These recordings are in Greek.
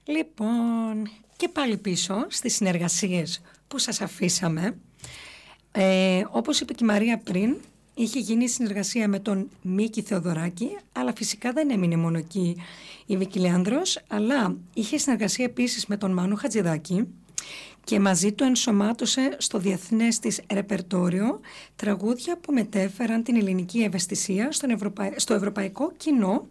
Λοιπόν, και πάλι πίσω στις συνεργασίες που σας αφήσαμε. Όπως είπε και η Μαρία πριν, είχε γίνει συνεργασία με τον Μίκη Θεοδωράκη, αλλά φυσικά δεν έμεινε μόνο εκεί η Βίκη Λεάνδρος, αλλά είχε συνεργασία επίσης με τον Μάνο Χατζηδάκη και μαζί του ενσωμάτωσε στο διεθνές της ρεπερτόριο τραγούδια που μετέφεραν την ελληνική ευαισθησία στο ευρωπαϊκό κοινό,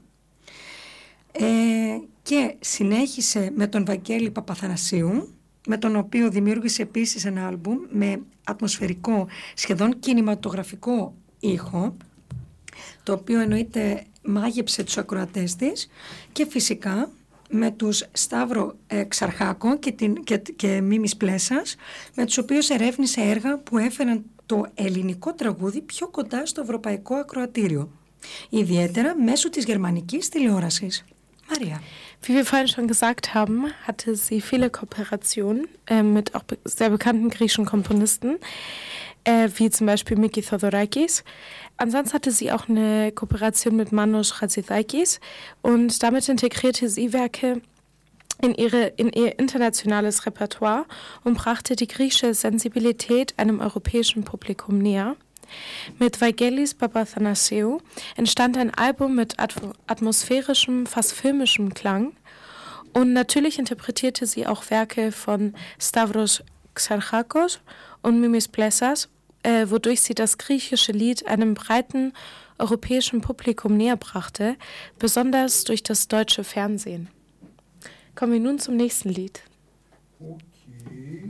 και συνέχισε με τον Βαγγέλη Παπαθανασίου, με τον οποίο δημιούργησε επίσης ένα άλμπουμ με ατμοσφαιρικό, σχεδόν κινηματογραφικό ήχο, το οποίο εννοείται μάγεψε τους ακροατές της, και φυσικά με τους Σταύρο Ξαρχάκο και Μίμης Πλέσας, με τους οποίους ερεύνησε έργα που έφεραν το ελληνικό τραγούδι πιο κοντά στο ευρωπαϊκό ακροατήριο, ιδιαίτερα μέσω της γερμανικής τηλεόρασης. Maria. Wie wir vorhin schon gesagt haben, hatte sie viele Kooperationen mit auch sehr bekannten griechischen Komponisten, wie zum Beispiel Miki Theodorakis. Ansonsten hatte sie auch eine Kooperation mit Manos Chatzidakis und damit integrierte sie Werke in ihr internationales Repertoire und brachte die griechische Sensibilität einem europäischen Publikum näher. Mit Vangelis Papathanasiou entstand ein Album mit atmosphärischem, fast filmischem Klang, und natürlich interpretierte sie auch Werke von Stavros Xarchakos und Mimis Plessas, wodurch sie das griechische Lied einem breiten europäischen Publikum näher brachte, besonders durch das deutsche Fernsehen. Kommen wir nun zum nächsten Lied.